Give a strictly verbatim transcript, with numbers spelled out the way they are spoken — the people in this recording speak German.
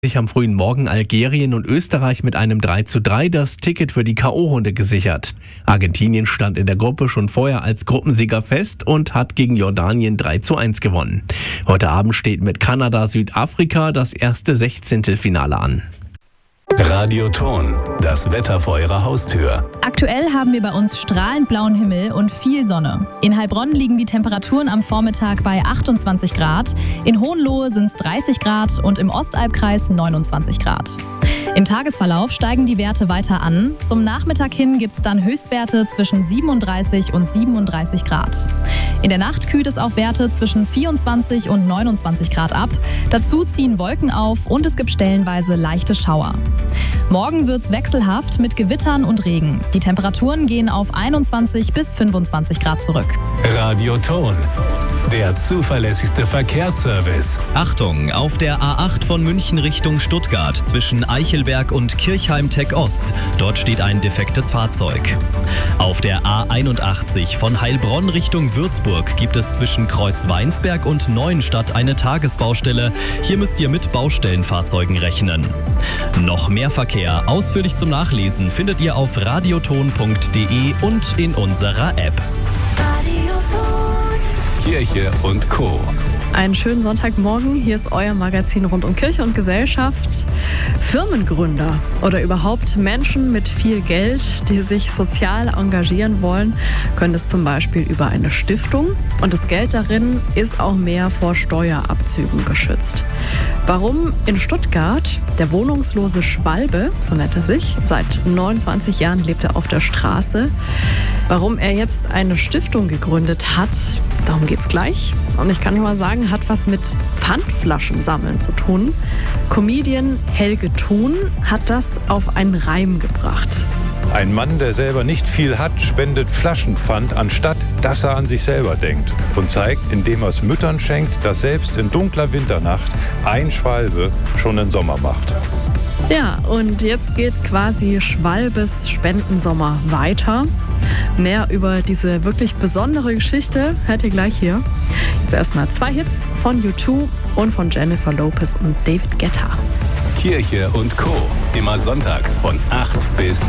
Sich am frühen Morgen Algerien und Österreich mit einem drei zu drei das Ticket für die K O-Runde gesichert. Argentinien stand in der Gruppe schon vorher als Gruppensieger fest und hat gegen Jordanien drei zu eins gewonnen. Heute Abend steht mit Kanada-Südafrika das erste Sechzehntelfinale an. Radioton, das Wetter vor Ihrer Haustür. Aktuell haben wir bei uns strahlend blauen Himmel und viel Sonne. In Heilbronn liegen die Temperaturen am Vormittag bei achtundzwanzig Grad, in Hohenlohe sind es dreißig Grad und im Ostalbkreis neunundzwanzig Grad. Im Tagesverlauf steigen die Werte weiter an. Zum Nachmittag hin gibt es dann Höchstwerte zwischen siebenunddreißig und siebenunddreißig Grad. In der Nacht kühlt es auf Werte zwischen vierundzwanzig und neunundzwanzig Grad ab. Dazu ziehen Wolken auf und es gibt stellenweise leichte Schauer. Morgen wird es wechselhaft mit Gewittern und Regen. Die Temperaturen gehen auf einundzwanzig bis fünfundzwanzig Grad zurück. Radioton, der zuverlässigste Verkehrsservice. Achtung, auf der A acht von München Richtung Stuttgart zwischen Eichelberg und Kirchheim-Tech Ost. Dort steht ein defektes Fahrzeug. Auf der A einundachtzig von Heilbronn Richtung Würzburg gibt es zwischen Kreuz-Weinsberg und Neuenstadt eine Tagesbaustelle. Hier müsst ihr mit Baustellenfahrzeugen rechnen. Noch mehr Verkehr ausführlich zum Nachlesen findet ihr auf radioton punkt de und in unserer App. Kirche und Co. Einen schönen Sonntagmorgen, hier ist euer Magazin rund um Kirche und Gesellschaft. Firmengründer oder überhaupt Menschen mit viel Geld, die sich sozial engagieren wollen, können es zum Beispiel über eine Stiftung und das Geld darin ist auch mehr vor Steuerabzügen geschützt. Warum in Stuttgart der wohnungslose Schwalbe, so nennt er sich, seit neunundzwanzig Jahren lebt er auf der Straße, warum er jetzt eine Stiftung gegründet hat, darum geht's gleich. Und ich kann nur mal sagen, hat was mit Pfandflaschen sammeln zu tun. Comedian Helge Thun hat das auf einen Reim gebracht. Ein Mann, der selber nicht viel hat, spendet Flaschenpfand, anstatt dass er an sich selber denkt. Und zeigt, indem er es Müttern schenkt, dass selbst in dunkler Winternacht ein Schwalbe schon den Sommer macht. Ja, und jetzt geht quasi Schwalbes Spendensommer weiter. Mehr über diese wirklich besondere Geschichte hört ihr gleich hier. Jetzt erstmal zwei Hits von U zwei und von Jennifer Lopez und David Guetta. Kirche und Co. Immer sonntags von acht bis